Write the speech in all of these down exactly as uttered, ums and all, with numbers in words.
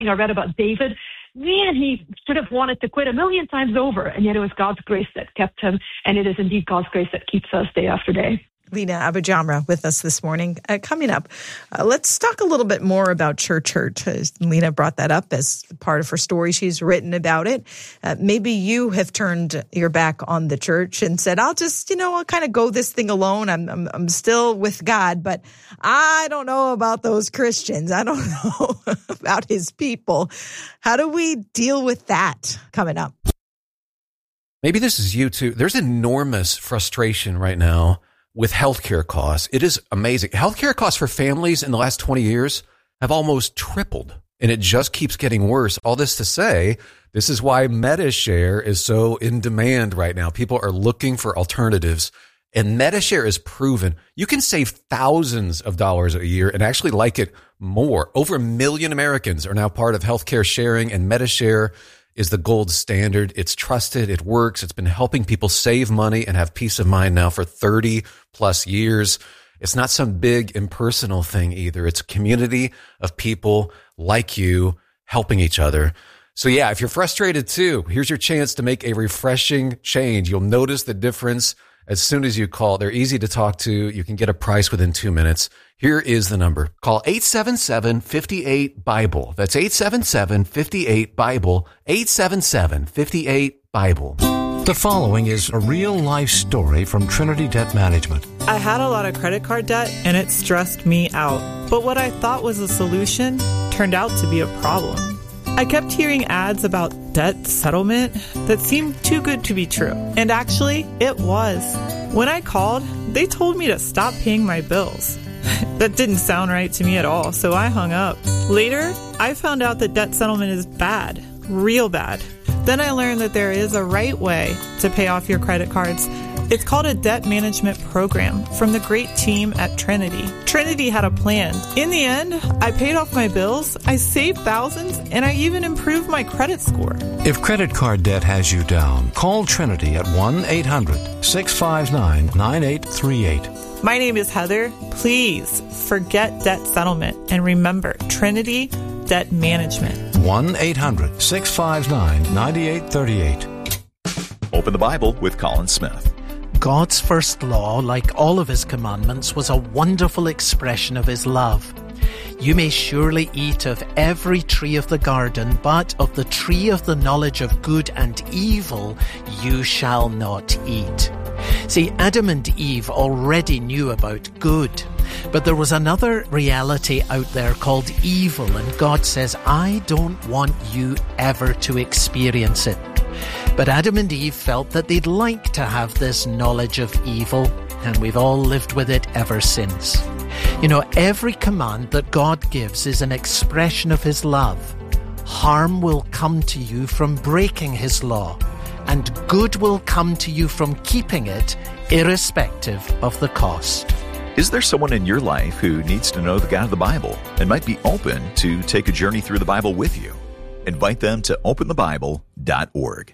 I read about David. Man, he should have wanted to quit a million times over, and yet it was God's grace that kept him, and it is indeed God's grace that keeps us day after day. Lina AbuJamra with us this morning. Uh, coming up, uh, let's talk a little bit more about church hurt. Uh, Lina brought that up as part of her story. She's written about it. Uh, maybe you have turned your back on the church and said, I'll just, you know, I'll kind of go this thing alone. I'm, I'm, I'm still with God, but I don't know about those Christians. I don't know about his people. How do we deal with that? Coming up. Maybe this is you too. There's enormous frustration right now with healthcare costs. It is amazing. Healthcare costs for families in the last twenty years have almost tripled, and it just keeps getting worse. All this to say, this is why MediShare is so in demand right now. People are looking for alternatives, and MediShare is proven. You can save thousands of dollars a year and actually like it more. Over a million Americans are now part of healthcare sharing, and MediShare is the gold standard. It's trusted. It works. It's been helping people save money and have peace of mind now for thirty plus years. It's not some big impersonal thing either. It's a community of people like you helping each other. So yeah, if you're frustrated too, here's your chance to make a refreshing change. You'll notice the difference as soon as you call. They're easy to talk to. You can get a price within two minutes. Here is the number. Call eight seven seven, five eight, BIBLE. That's eight seven seven, five eight, BIBLE. eight seven seven, five eight, BIBLE. The following is a real-life story from Trinity Debt Management. I had a lot of credit card debt, and it stressed me out. But what I thought was a solution turned out to be a problem. I kept hearing ads about debt settlement that seemed too good to be true. And actually, it was. When I called, they told me to stop paying my bills. That didn't sound right to me at all, so I hung up. Later, I found out that debt settlement is bad, real bad. Then I learned that there is a right way to pay off your credit cards. It's called a debt management program from the great team at Trinity. Trinity had a plan. In the end, I paid off my bills, I saved thousands, and I even improved my credit score. If credit card debt has you down, call Trinity at one eight hundred, six five nine, nine eight three eight. My name is Heather. Please forget debt settlement and remember Trinity Debt Management. one eight hundred, six five nine, nine eight three eight. Open the Bible with Colin Smith. God's first law, like all of his commandments, was a wonderful expression of his love. You may surely eat of every tree of the garden, but of the tree of the knowledge of good and evil you shall not eat. See, Adam and Eve already knew about good, but there was another reality out there called evil, and God says, I don't want you ever to experience it. But Adam and Eve felt that they'd like to have this knowledge of evil, and we've all lived with it ever since. You know, every command that God gives is an expression of his love. Harm will come to you from breaking his law, and good will come to you from keeping it, irrespective of the cost. Is there someone in your life who needs to know the God of the Bible and might be open to take a journey through the Bible with you? Invite them to open the bible dot org.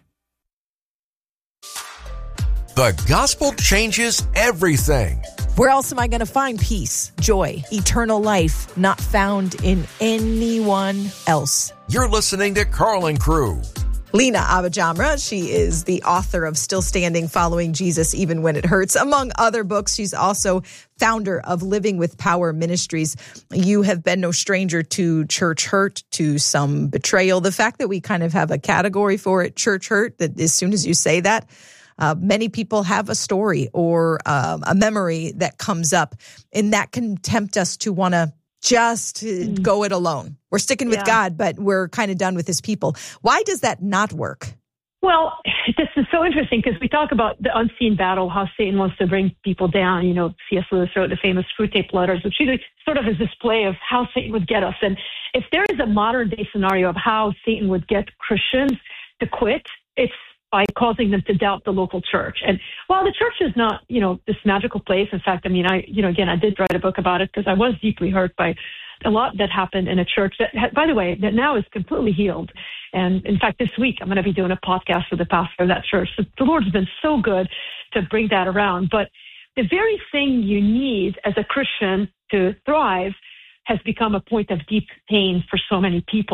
The gospel changes everything. Where else am I going to find peace, joy, eternal life, not found in anyone else? You're listening to Carlin Crew. Lina AbuJamra, she is the author of Still Standing, Following Jesus Even When It Hurts. Among other books, she's also founder of Living with Power Ministries. You have been no stranger to church hurt, to some betrayal. The fact that we kind of have a category for it, church hurt, that as soon as you say that, Uh, many people have a story or um, a memory that comes up, and that can tempt us to want to just mm. go it alone. We're sticking with yeah. God, but we're kind of done with his people. Why does that not work? Well, this is so interesting because we talk about the unseen battle, how Satan wants to bring people down. You know, C S Lewis wrote the famous Screwtape Letters, which is sort of a display of how Satan would get us. And if there is a modern day scenario of how Satan would get Christians to quit, it's by causing them to doubt the local church. And while the church is not, you know, this magical place, in fact, I mean, I, you know, again, I did write a book about it because I was deeply hurt by a lot that happened in a church that, by the way, that now is completely healed. And in fact, this week, I'm going to be doing a podcast with the pastor of that church. So the Lord's been so good to bring that around. But the very thing you need as a Christian to thrive has become a point of deep pain for so many people.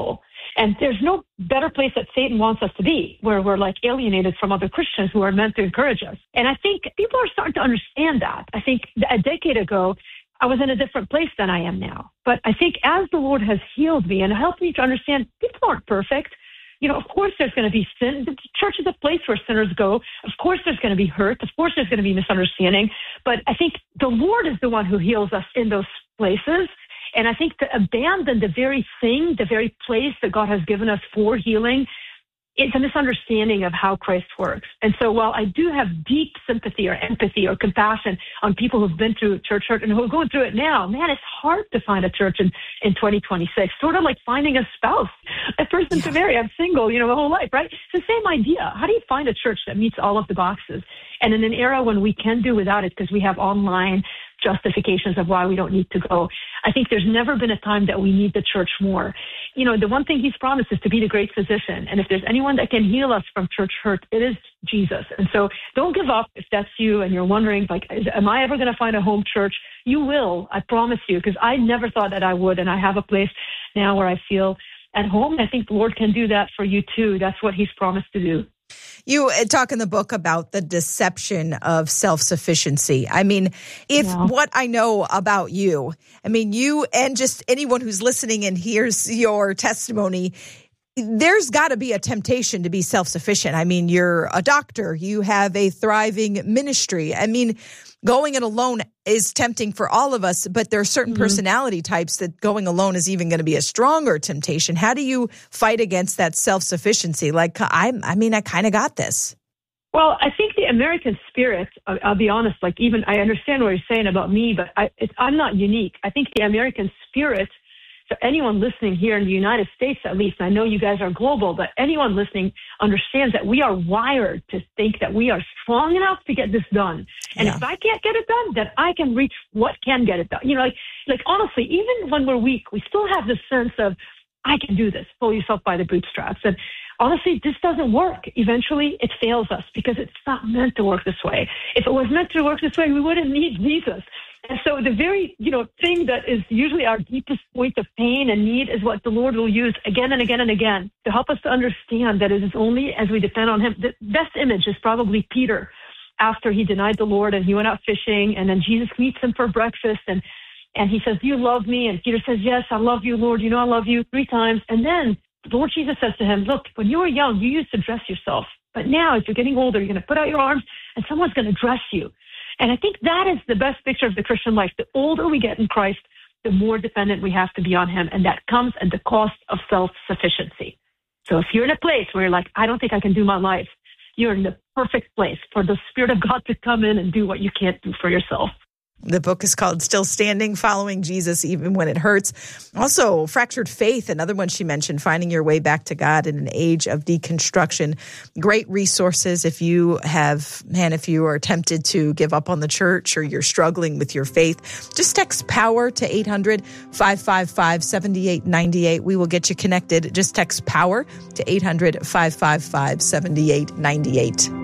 And there's no better place that Satan wants us to be, where we're like alienated from other Christians who are meant to encourage us. And I think people are starting to understand that. I think a decade ago, I was in a different place than I am now. But I think as the Lord has healed me and helped me to understand people aren't perfect, you know, of course there's going to be sin. The church is a place where sinners go. Of course there's going to be hurt. Of course there's going to be misunderstanding. But I think the Lord is the one who heals us in those places. And I think to abandon the very thing, the very place that God has given us for healing, it's a misunderstanding of how Christ works. And so while I do have deep sympathy or empathy or compassion on people who've been through church hurt and who are going through it now, man, it's hard to find a church in, in twenty twenty-six, sort of like finding a spouse, a person yeah. to marry. I'm single, you know, my whole life, right? It's the same idea. How do you find a church that meets all of the boxes? And in an era when we can do without it because we have online justifications of why we don't need to go, I think there's never been a time that we need the church more. You know, the one thing he's promised is to be the great physician. And if there's anyone that can heal us from church hurt, it is Jesus. And so don't give up if that's you and you're wondering, like, is, am I ever going to find a home church? You will, I promise you, because I never thought that I would. And I have a place now where I feel at home. I think the Lord can do that for you too. That's what he's promised to do. You talk in the book about the deception of self-sufficiency. I mean, if yeah. what I know about you, I mean, you and just anyone who's listening and hears your testimony, there's got to be a temptation to be self-sufficient. I mean, you're a doctor. You have a thriving ministry. I mean, going it alone is tempting for all of us, but there are certain mm-hmm. personality types that going alone is even going to be a stronger temptation. How do you fight against that self-sufficiency? Like, I, I mean, I kind of got this. Well, I think the American spirit, I'll, I'll be honest, like even I understand what you're saying about me, but I, it's, I'm not unique. I think the American spirit, so anyone listening here in the United States, at least, I know you guys are global, but anyone listening understands that we are wired to think that we are strong enough to get this done. And yeah. if I can't get it done, then I can reach what can get it done. You know, like, like honestly, even when we're weak, we still have this sense of, I can do this, pull yourself by the bootstraps. And honestly, this doesn't work. Eventually, it fails us because it's not meant to work this way. If it was meant to work this way, we wouldn't need Jesus. And so the very, you know, thing that is usually our deepest point of pain and need is what the Lord will use again and again and again to help us to understand that it is only as we depend on him. The best image is probably Peter after he denied the Lord and he went out fishing, and then Jesus meets him for breakfast and and he says, "Do you love me?" And Peter says, "Yes, I love you, Lord. You know I love you," three times. And then the Lord Jesus says to him, "Look, when you were young, you used to dress yourself. But now, as you're getting older, you're going to put out your arms and someone's going to dress you." And I think that is the best picture of the Christian life. The older we get in Christ, the more dependent we have to be on him. And that comes at the cost of self-sufficiency. So if you're in a place where you're like, I don't think I can do my life, you're in the perfect place for the Spirit of God to come in and do what you can't do for yourself. The book is called Still Standing, Following Jesus Even When It Hurts. Also, Fractured Faith, another one she mentioned, Finding Your Way Back to God in an Age of Deconstruction. Great resources if you have, man, if you are tempted to give up on the church or you're struggling with your faith. Just text POWER to eight hundred, five five five, seven eight nine eight. We will get you connected. Just text POWER to eight hundred, five five five, seven eight nine eight.